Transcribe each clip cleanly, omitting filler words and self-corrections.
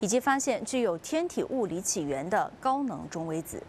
以及发现具有天体物理起源的高能中微子。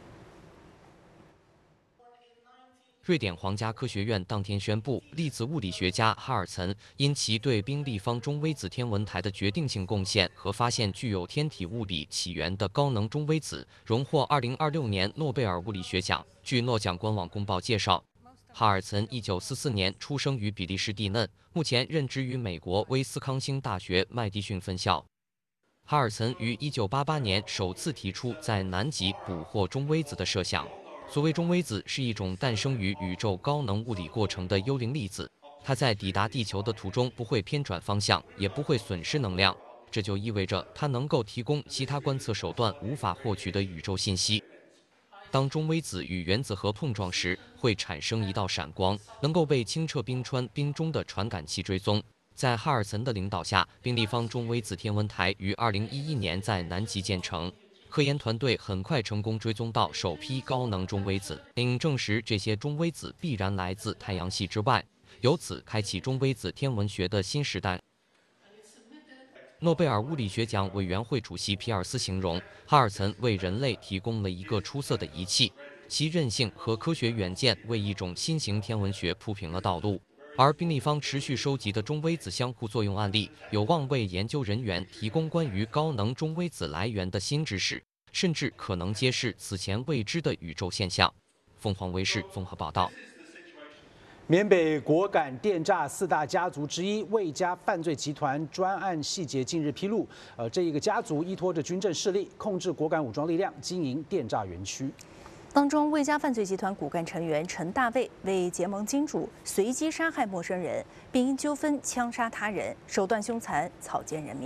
瑞典皇家科学院当天宣布，粒子物理学家哈尔岑因其对宾立方中微子天文台的决定性贡献和发现具有天体物理起源的高能中微子，荣获2026年诺贝尔物理学奖。据诺奖官网公报介绍，哈尔岑1944年出生于比利时蒂嫩，目前任职于美国威斯康星大学麦迪逊分校。哈尔岑于1988年首次提出在南极捕获中微子的设想。 所谓中微子是一种诞生于宇宙高能物理过程的幽灵粒子，它在抵达地球的途中不会偏转方向，也不会损失能量，这就意味着它能够提供其他观测手段无法获取的宇宙信息。当中微子与原子核碰撞时，会产生一道闪光，能够被清澈冰川冰中的传感器追踪。在哈尔岑的领导下，宾立方中微子天文台于2011年在南极建成。 科研团队很快成功追踪到首批高能中微子，并证实这些中微子必然来自太阳系之外，由此开启中微子天文学的新时代。诺贝尔物理学奖委员会主席皮尔斯形容，哈尔岑为人类提供了一个出色的仪器，其韧性和科学远见为一种新型天文学铺平了道路。而宾立方持续收集的中微子相互作用案例，有望为研究人员提供关于高能中微子来源的新知识，甚至可能揭示此前未知的宇宙现象。凤凰卫视综合报道。 缅北果敢电诈4大家族之一魏家犯罪集团专案细节近日披露，这一个家族依托着军政势力，控制果敢武装力量，经营电诈园区。 当中，魏家犯罪集团骨干成员陈大卫为结盟金主，随机杀害陌生人，并因纠纷枪杀他人，手段凶残，草菅人命。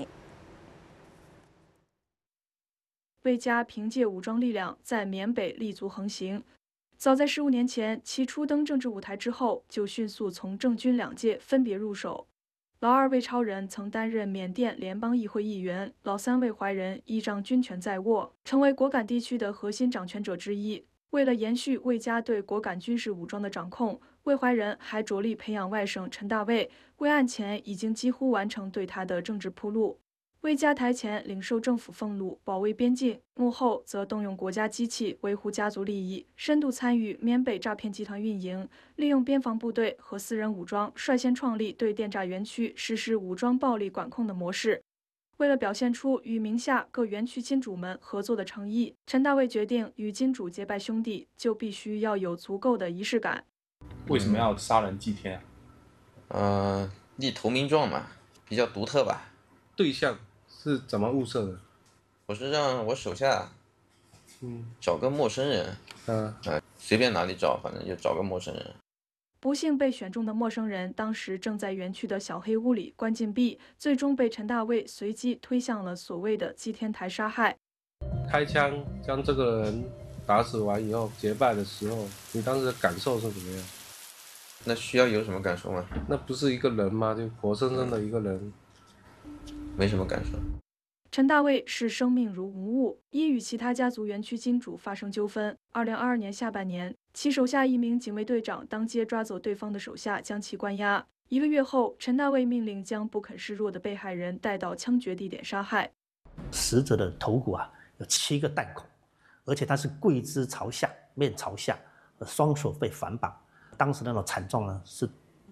魏家凭借武装力量在缅北立足横行。早在15年前，其初登政治舞台之后，就迅速从政军两界分别入手。老二魏超人曾担任缅甸联邦议会议员，老三魏怀仁依仗军权在握，成为果敢地区的核心掌权者之一。 为了延续魏家对果敢军事武装的掌控，魏怀仁还着力培养外甥陈大卫。归案前已经几乎完成对他的政治铺路。魏家台前领受政府俸禄，保卫边境；幕后则动用国家机器维护家族利益，深度参与缅北诈骗集团运营，利用边防部队和私人武装率先创立对电诈园区实施武装暴力管控的模式。 为了表现出与名下各园区金主们合作的诚意，陈大卫决定与金主结拜兄弟，就必须要有足够的仪式感。 为什么要杀人祭天啊？立投名状嘛，比较独特吧。 对象是怎么物色的？ 我是让我手下，找个陌生人，随便哪里找，反正就找个陌生人。 不幸被选中的陌生人，当时正在园区的小黑屋里关禁闭，最终被陈大卫随机推向了所谓的祭天台杀害。 开枪将这个人打死完以后，结拜的时候，你当时的感受是怎么样？ 那需要有什么感受吗？ 那不是一个人吗？就活生生的一个人， 没什么感受。 陈大卫视生命如无物，因与其他家族园区金主发生纠纷。2022年下半年，其手下一名警卫队长当街抓走对方的手下，将其关押。1个月后，陈大卫命令将不肯示弱的被害人带到枪决地点杀害。 死者的头骨有7个弹孔，而且他是跪姿朝下，面朝下，双手被反绑。当时那种惨状呢，是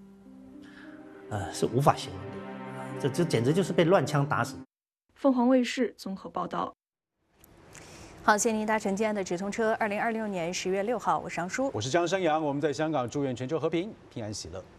无法形容的，这简直就是被乱枪打死。 凤凰卫视综合报道。 好，谢谢您搭乘今天的直通车。2026年10月6号，我是杨舒， 我是江山阳，我们在香港祝愿全球和平、平安喜乐。